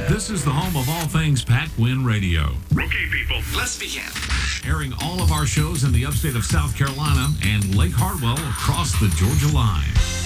This is the home of all things Pac-Win Radio. Okay, people, let's begin. Airing all of our shows in the upstate of South Carolina and Lake Hartwell across the Georgia line.